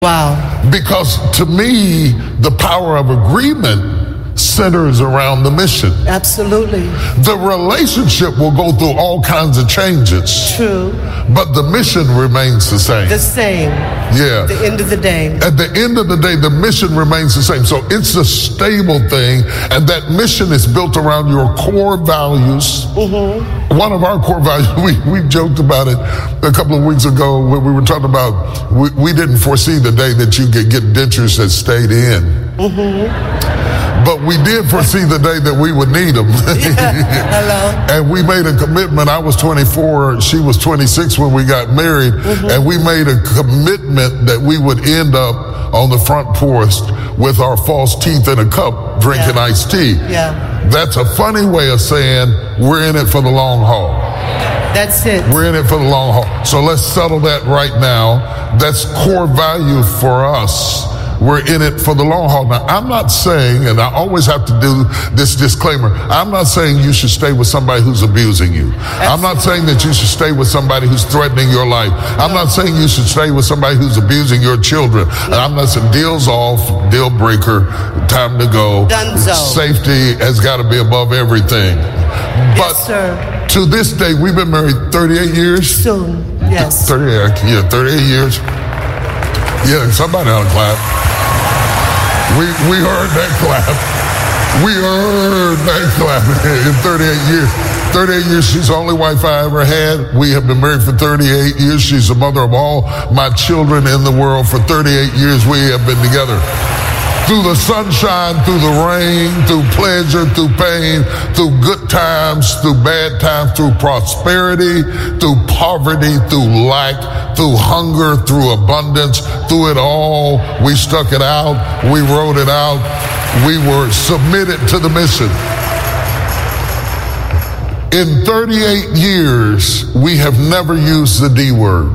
Wow. Because to me, the power of agreement centers around the mission. Absolutely. The relationship will go through all kinds of changes. True. But the mission remains the same. The same. Yeah. At the end of the day. At the end of the day, the mission remains the same. So it's a stable thing, and that mission is built around your core values. Mm-hmm. One of our core values, we joked about it a couple of weeks ago when we were talking about we didn't foresee the day that you could get dentures that stayed in. Mm-hmm. But we did foresee the day that we would need them. Hello. And we made a commitment. I was 24, she was 26 when we got married. Mm-hmm. And we made a commitment that we would end up on the front porch with our false teeth in a cup drinking iced tea. Yeah. That's a funny way of saying we're in it for the long haul. That's it. We're in it for the long haul. So let's settle that right now. That's core value for us. We're in it for the long haul. Now, I'm not saying, and I always have to do this disclaimer, I'm not saying you should stay with somebody who's abusing you. Absolutely. I'm not saying that you should stay with somebody who's threatening your life. I'm not saying you should stay with somebody who's abusing your children. And I'm not saying deal's off, deal breaker, time to go. Dunzo. Safety has got to be above everything. But yes, sir. To this day, we've been married 38 years. Soon, yes. 38 years. Yeah, somebody ought to clap. We heard that clap. We heard that clap in 38 years. 38 years, she's the only wife I ever had. We have been married for 38 years. She's the mother of all my children in the world. For 38 years, we have been together. Through the sunshine, through the rain, through pleasure, through pain, through good times, through bad times, through prosperity, through poverty, through lack, through hunger, through abundance, through it all, we stuck it out, we wrote it out, we were submitted to the mission. In 38 years, we have never used the D word.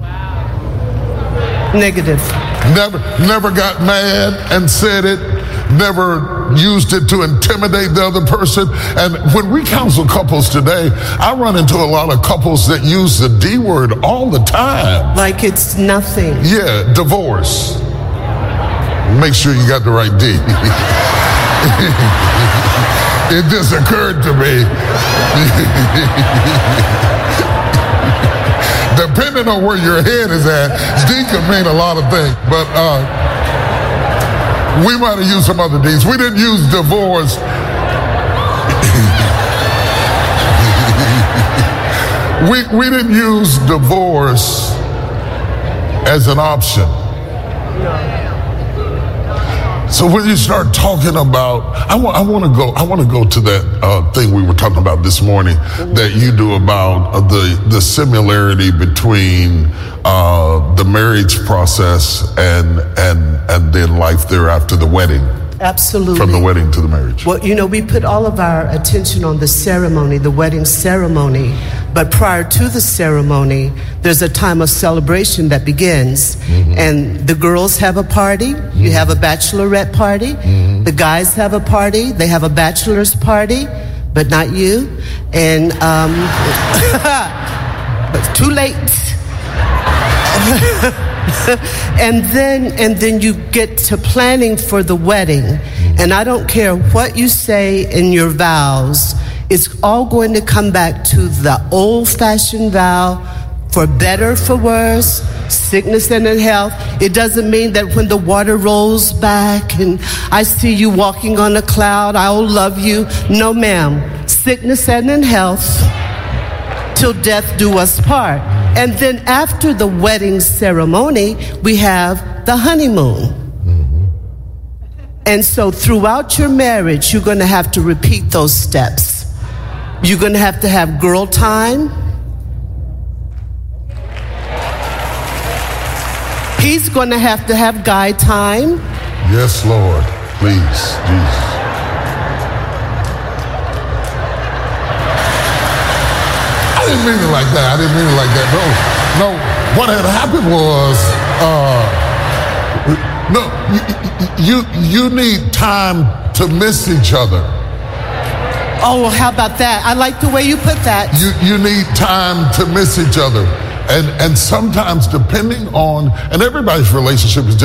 Negative. Never got mad and said it, never used it to intimidate the other person. And when we counsel couples today, I run into a lot of couples that use the D word all the time. Like it's nothing. Yeah, divorce. Make sure you got the right D. It just occurred to me. Depending on where your head is at, D can mean a lot of things. But we might have used some other Ds. We didn't use divorce. we didn't use divorce as an option. So when you start talking about, I want to go to that thing we were talking about this morning that you do about the similarity between the marriage process and then life thereafter the wedding. Absolutely. From the wedding to the marriage. Well, we put all of our attention on the ceremony, the wedding ceremony. But prior to the ceremony, there's a time of celebration that begins. Mm-hmm. And the girls have a party. Mm-hmm. You have a bachelorette party. Mm-hmm. The guys have a party. They have a bachelor's party, but not you. And, but too late. And then you get to planning for the wedding. And I don't care what you say in your vows, it's all going to come back to the old-fashioned vow, for better, for worse, sickness and in health. It doesn't mean that when the water rolls back and I see you walking on a cloud, I will love you. No, ma'am. Sickness and in health, till death do us part. And then after the wedding ceremony, we have the honeymoon. Mm-hmm. And so throughout your marriage, you're going to have to repeat those steps. You're going to have girl time. He's going to have guy time. Yes, Lord. Please, Jesus. I didn't mean it like that. No. What had happened was, you need time to miss each other. Oh, how about that? I like the way you put that. You need time to miss each other. And sometimes depending on, and everybody's relationship is